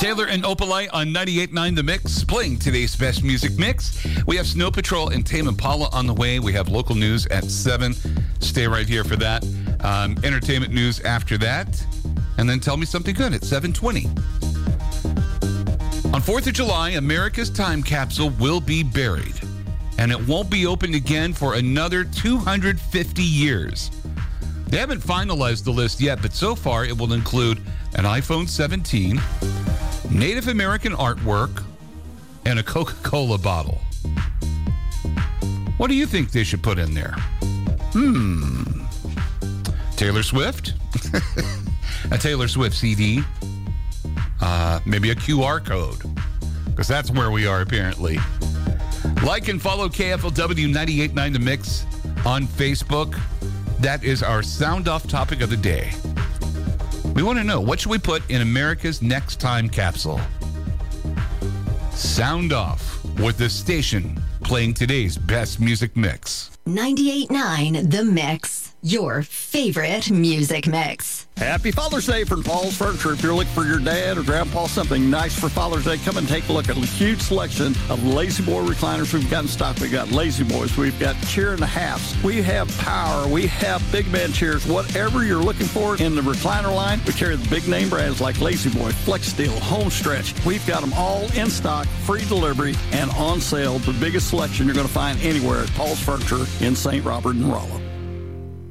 Taylor and Opalite on 98.9 The Mix, playing today's best music mix. We have Snow Patrol and Tame Impala on the way. We have local news at 7. Stay right here for that. Entertainment news after that. And then tell me something good at 7:20. On 4th of July, America's time capsule will be buried. And it won't be opened again for another 250 years. They haven't finalized the list yet, but so far it will include an iPhone 17, Native American artwork, and a Coca-Cola bottle. What do you think they should put in there? Taylor Swift? A Taylor Swift CD? Maybe a QR code, because that's where we are apparently. Like and follow KFLW 98.9 The Mix on Facebook. That is our sound off topic of the day. We want to know, what should we put in America's next time capsule? Sound off with the station playing today's best music mix. 98.9 The Mix, your favorite music mix. Happy Father's Day from Paul's Furniture. If you're looking for your dad or grandpa something nice for Father's Day, come and take a look at a huge selection of Lazy Boy recliners we've got in stock. We've got Lazy Boys. We've got chair and a halves. We have power. We have big man chairs. Whatever you're looking for in the recliner line, we carry the big name brands like Lazy Boy, Flex Steel, Homestretch. We've got them all in stock, free delivery, and on sale. The biggest selection you're going to find anywhere at Paul's Furniture in St. Robert and Rollo.